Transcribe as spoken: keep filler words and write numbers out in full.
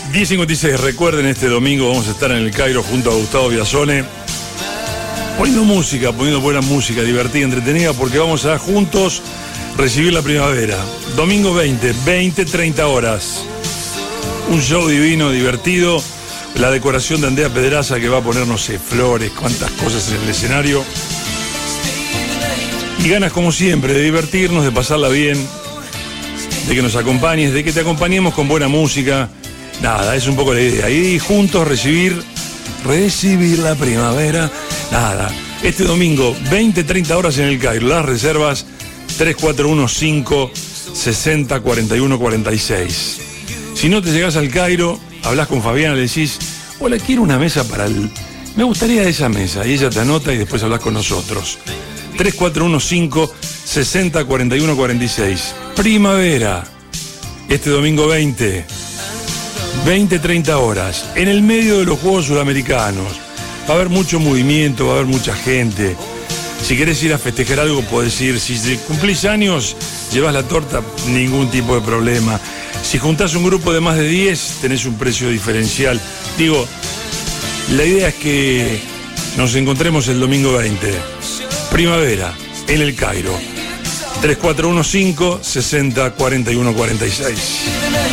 diez cincuenta y seis, recuerden, este domingo vamos a estar en el Cairo junto a Gustavo Biasone, poniendo música, poniendo buena música, divertida, entretenida, porque vamos a juntos recibir la primavera. Domingo veinte, veinte, treinta horas. Un show divino, divertido. La decoración de Andrea Pedraza, que va a poner, no sé, flores, cuántas cosas en el escenario. Y ganas, como siempre, de divertirnos, de pasarla bien, de que nos acompañes, de que te acompañemos con buena música. Nada, es un poco la idea. Y juntos recibir, recibir la primavera. Nada, este domingo, veinte, treinta horas en el Cairo. Las reservas, tres cuatro uno cinco, seis cero, cuatro uno cuatro seis. Si no te llegás al Cairo, hablas con Fabiana, le decís, hola, quiero una mesa para el... Me gustaría esa mesa. Y ella te anota y después hablas con nosotros. tres cuatro uno cinco, seis cero, cuatro uno cuatro seis. Primavera. Este domingo veinte. veinte, treinta horas. En el medio de los Juegos Sudamericanos. Va a haber mucho movimiento, va a haber mucha gente. Si querés ir a festejar algo, podés ir. Si cumplís años, llevas la torta, ningún tipo de problema. Si juntás un grupo de más de diez, tenés un precio diferencial. Digo, la idea es que nos encontremos el domingo veinte. Primavera, en el Cairo. tres cuatro uno cinco, seis cero, cuatro uno cuatro seis.